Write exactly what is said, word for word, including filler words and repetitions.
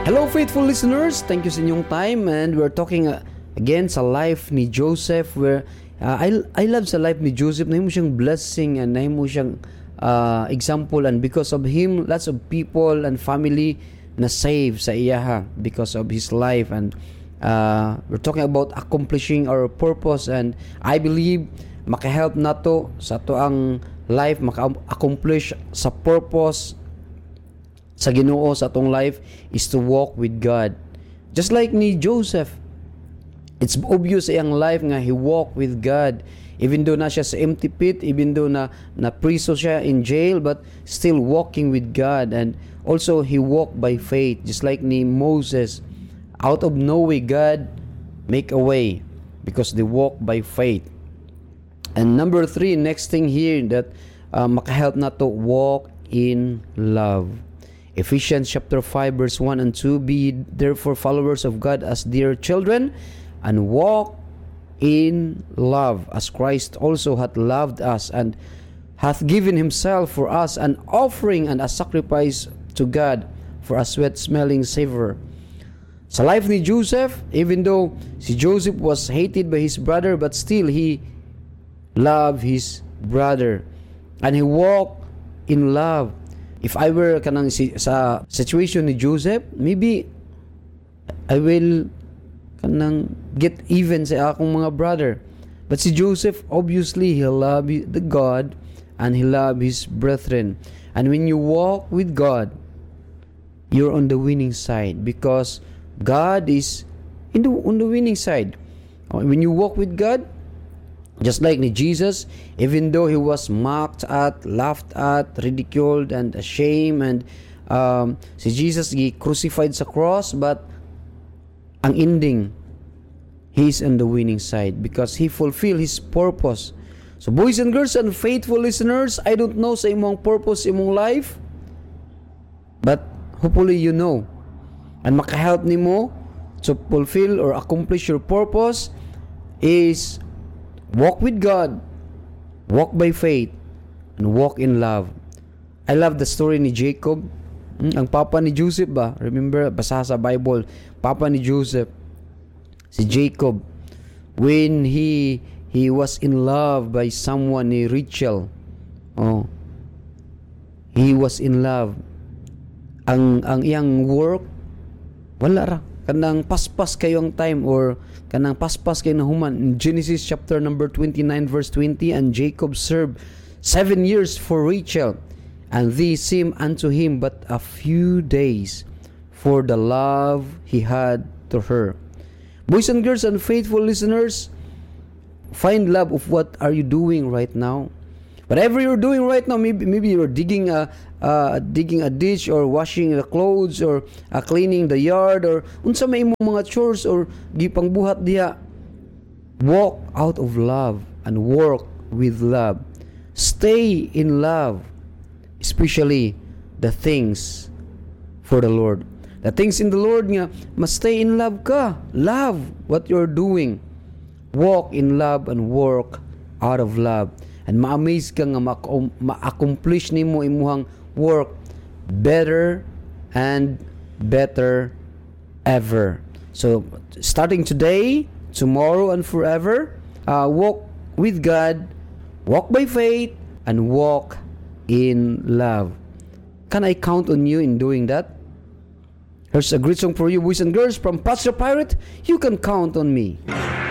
Hello faithful listeners, thank you sa inyong time, and we're talking uh, again sa life ni Joseph, where uh, I, I love sa life ni Joseph, nahimo siyang blessing and nahimo siyang uh, example, and because of him lots of people and family na save sa iyaha because of his life. And uh, we're talking about accomplishing our purpose, and I believe makahelp nato sa to ang life maka-accomplish sa purpose sa Ginoo sa atong life is to walk with God. Just like ni Joseph, it's obvious sa iyang life nga he walk with God. Even though na siya sa empty pit, even though na na priso siya in jail, but still walking with God. And also he walked by faith, just like ni Moses. Out of no way, God make a way because they walk by faith. And number three, next thing here that uh, makahelp na to walk in love. Ephesians chapter five verse one and two, be therefore followers of God as dear children, and walk in love, as Christ also hath loved us, and hath given himself for us, an offering and a sacrifice to God for a sweet-smelling savor. Sa life ni Joseph, even though si Joseph was hated by his brother, but still he loved his brother, and he walked in love. If I were kanang si, sa situation ni Joseph, maybe I will kanang get even sa akong mga brother. But si Joseph, obviously, he loved the God and he loved his brethren. And when you walk with God, you're on the winning side because God is in the, on the winning side. When you walk with God, just like ni Jesus, even though he was mocked at, laughed at, ridiculed, and ashamed, and um, si Jesus he crucified sa cross, but ang ending, he's on the winning side because he fulfilled his purpose. So boys and girls and faithful listeners, I don't know sa imong purpose imong life, but hopefully you know, and makahelp nimo to fulfill or accomplish your purpose is walk with God, walk by faith, and walk in love. I love the story ni Jacob. Hmm, ang papa ni Joseph ba? Remember, basa sa Bible, papa ni Joseph, si Jacob, when he he was in love by someone ni Rachel. Oh, he was in love. Ang ang iyang work, wala ra. Kanang paspas kayo ang time, or kanang paspas kayo na human. In Genesis chapter number twenty-nine verse twenty, and Jacob served seven years for Rachel, and these seemed unto him but a few days, for the love he had to her. Boys and girls and faithful listeners, find love of what are you doing right now. Whatever you're doing right now, maybe maybe you're digging a uh, digging a ditch, or washing the clothes, or uh, cleaning the yard, or unsa may imong mga chores or gipang buhat diha. Walk out of love and work with love. Stay in love, especially the things for the Lord. The things in the Lord nga, must stay in love ka. Love what you're doing. Walk in love and work out of love. And ma-amaze ka nga ma-accomplish nimo imuhang work better and better ever. So, starting today, tomorrow, and forever, uh, walk with God, walk by faith, and walk in love. Can I count on you in doing that? Here's a great song for you, boys and girls, from Pastor Pirate. You can count on me.